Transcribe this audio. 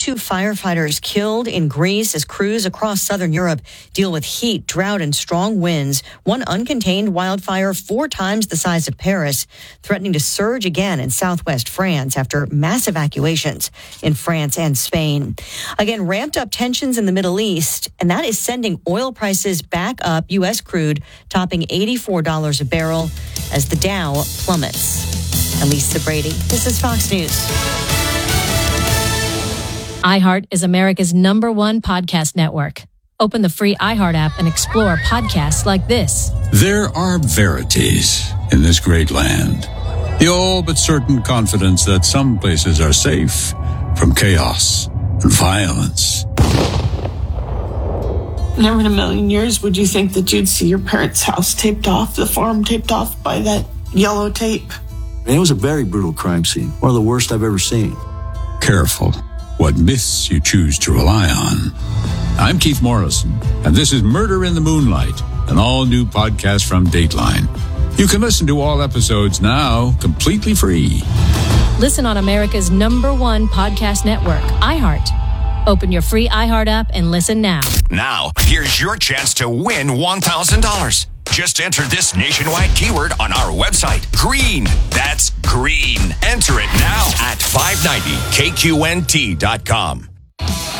22 firefighters killed in Greece as crews across southern Europe deal with heat, drought, and strong winds. One uncontained wildfire 4 times the size of Paris, threatening to surge again in southwest France after mass evacuations in France and Spain. Again, ramped up tensions in the Middle East, and that is sending oil prices back up, U.S. crude topping $84 a barrel as the Dow plummets. I'm Lisa Brady. This is Fox News. iHeart is America's #1 podcast network. Open the free iHeart app and explore podcasts like this. There are verities in this great land. The all but certain confidence that some places are safe from chaos and violence. Never in a million years would you think that you'd see your parents' house taped off, the farm taped off by that yellow tape. It was a very brutal crime scene, one of the worst I've ever seen. Careful what myths you choose to rely on. I'm Keith Morrison, and this is Murder in the Moonlight, an all-new podcast from Dateline. You can listen to all episodes now completely free. Listen on America's #1 podcast network, iHeart. Open your free iHeart app and listen now. Now, here's your chance to win $1,000. Just enter this nationwide keyword on our website. Green. That's green. Enter it now at 590kqnt.com.